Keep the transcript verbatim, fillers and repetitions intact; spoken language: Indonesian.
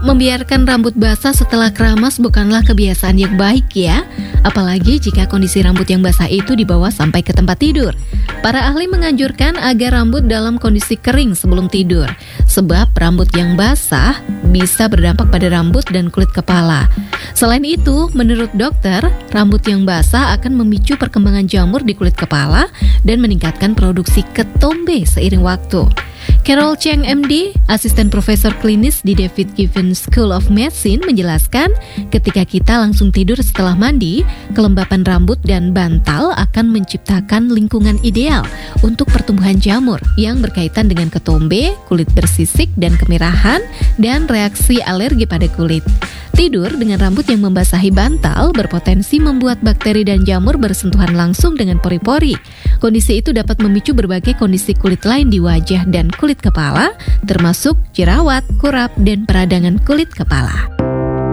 Membiarkan rambut basah setelah keramas bukanlah kebiasaan yang baik ya, apalagi jika kondisi rambut yang basah itu dibawa sampai ke tempat tidur. Para ahli menganjurkan agar rambut dalam kondisi kering sebelum tidur, sebab rambut yang basah bisa berdampak pada rambut dan kulit kepala. Selain itu, menurut dokter, rambut yang basah akan memicu perkembangan jamur di kulit kepala dan meningkatkan produksi ketombe seiring waktu. Carol Cheng M D, asisten profesor klinis di David Given School of Medicine, menjelaskan ketika kita langsung tidur setelah mandi, kelembapan rambut dan bantal akan menciptakan lingkungan ideal untuk pertumbuhan jamur yang berkaitan dengan ketombe, kulit bersisik dan kemerahan, dan reaksi alergi pada kulit. Tidur dengan rambut yang membasahi bantal berpotensi membuat bakteri dan jamur bersentuhan langsung dengan pori-pori. Kondisi itu dapat memicu berbagai kondisi kulit lain di wajah dan kulit kepala, termasuk jerawat, kurap, dan peradangan kulit kepala.